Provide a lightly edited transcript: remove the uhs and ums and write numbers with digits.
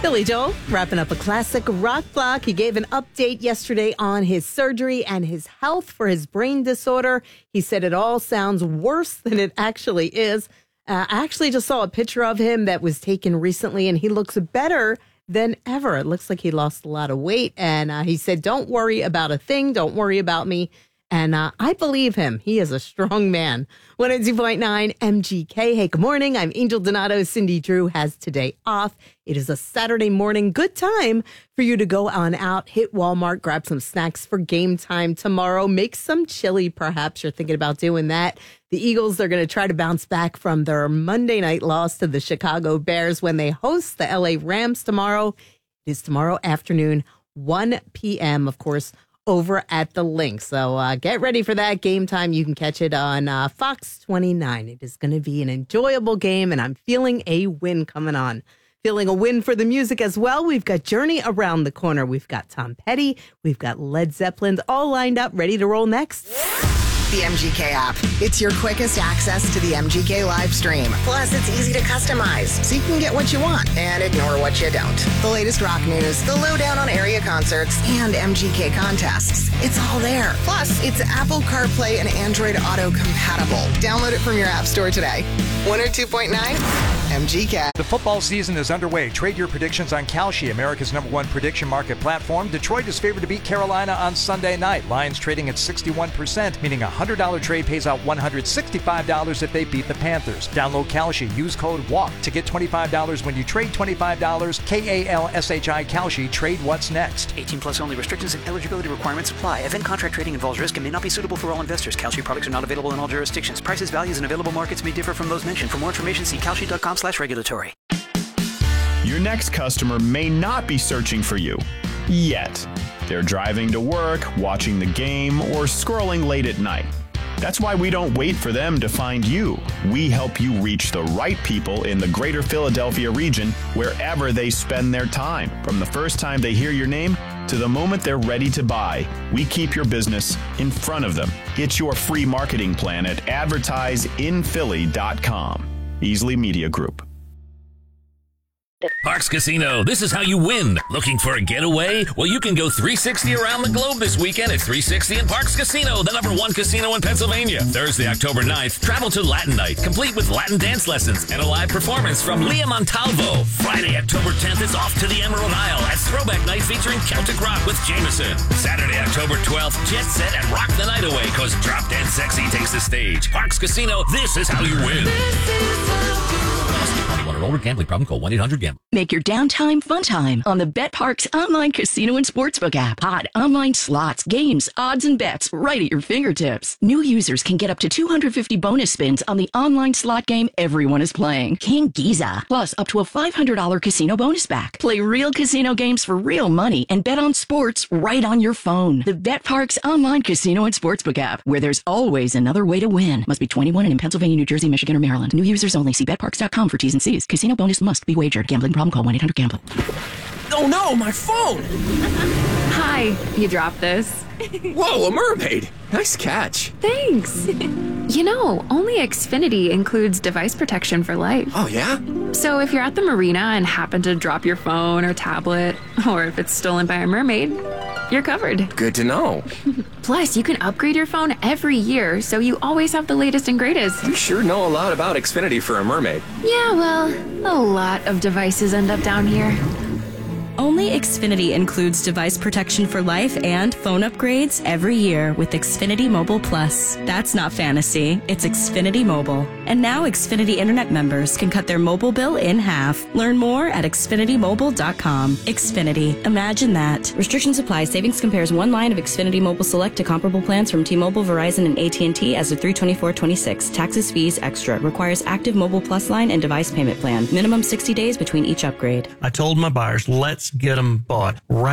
Billy Joel wrapping up a classic rock block. He gave an update yesterday on his surgery and his health for his brain disorder. He said it all sounds worse than it actually is. I actually just saw a picture of him that was taken recently, and he looks better than ever. It looks like he lost a lot of weight, and he said, don't worry about a thing. Don't worry about me. And I believe him. He is a strong man. 102.9 MGK. Hey, good morning. I'm Angel Donato. Cindy Drew has today off. It is a Saturday morning. Good time for you to go on out, hit Walmart, grab some snacks for game time tomorrow. Make some chili, perhaps. You're thinking about doing that. The Eagles, they're going to try to bounce back from their Monday night loss to the Chicago Bears when they host the LA Rams tomorrow. It is tomorrow afternoon, 1 p.m., of course, over at the Link. So get ready for that game time. You can catch it on Fox 29. It is going to be an enjoyable game, and I'm feeling a win coming on. Feeling a win for the music as well. We've got Journey around the corner. We've got Tom Petty. We've got Led Zeppelin all lined up, ready to roll next. The MGK app. It's your quickest access to the MGK live stream. Plus, it's easy to customize, so you can get what you want and ignore what you don't. The latest rock news, the lowdown on area concerts, and MGK contests. It's all there. Plus, it's Apple CarPlay and Android Auto compatible. Download it from your app store today. 102.9 MGK. The football season is underway. Trade your predictions on Kalshi, America's #1 prediction market platform. Detroit is favored to beat Carolina on Sunday night. Lions trading at 61%, meaning a $100 trade pays out $165 if they beat the Panthers. Download Kalshi. Use code WALK to get $25 when you trade $25. KALSHI Kalshi. Trade what's next. 18 plus only. Restrictions and eligibility requirements apply. Event contract trading involves risk and may not be suitable for all investors. Kalshi products are not available in all jurisdictions. Prices, values, and available markets may differ from those mentioned. For more information, see kalshi.com/regulatory. Your next customer may not be searching for you yet. They're driving to work, watching the game, or scrolling late at night. That's why we don't wait for them to find you. We help you reach the right people in the greater Philadelphia region wherever they spend their time. From the first time they hear your name to the moment they're ready to buy, we keep your business in front of them. Get your free marketing plan at advertiseinphilly.com. Easley Media Group. Parx Casino, this is how you win. Looking for a getaway? Well, you can go 360 around the globe this weekend at 360 in Parx Casino, the #1 casino in Pennsylvania. Thursday, October 9th, travel to Latin Night, complete with Latin dance lessons and a live performance from Lia Montalvo. Friday, October 10th, is off to the Emerald Isle at Throwback Night featuring Celtic Rock with Jameson. Saturday, October 12th, Jet Set and Rock the Night Away because Drop Dead Sexy takes the stage. Parx Casino, this is how you win. Older gambling problem, call 1-800-GAMBLER. Make your downtime fun time on the BetParx online casino and sportsbook app. Hot online slots, games, odds, and bets right at your fingertips. New users can get up to 250 bonus spins on the online slot game everyone is playing, King Giza. Plus, up to a $500 casino bonus back. Play real casino games for real money and bet on sports right on your phone. The BetParx online casino and sportsbook app, where there's always another way to win. Must be 21 and in Pennsylvania, New Jersey, Michigan, or Maryland. New users only. See BetParx.com for T's and C's. Casino bonus must be wagered. Gambling problem? Call 1-800-GAMBLER. Oh no, my phone! Hi, you dropped this. Whoa, a mermaid! Nice catch. Thanks. You know, only Xfinity includes device protection for life. Oh yeah? So if you're at the marina and happen to drop your phone or tablet, or if it's stolen by a mermaid, you're covered. Good to know. Plus, you can upgrade your phone every year, so you always have the latest and greatest. You sure know a lot about Xfinity for a mermaid. Yeah, well, a lot of devices end up down here. Only Xfinity includes device protection for life and phone upgrades every year with Xfinity Mobile Plus. That's not fantasy, it's Xfinity Mobile. And now Xfinity Internet members can cut their mobile bill in half. Learn more at xfinitymobile.com. Xfinity, imagine that. Restrictions apply. Savings compares one line of Xfinity Mobile Select to comparable plans from T-Mobile, Verizon, and AT&T as of 3/24/26. Taxes, fees, extra. Requires active Mobile Plus line and device payment plan. Minimum 60 days between each upgrade. I told my buyers, let's get them bought right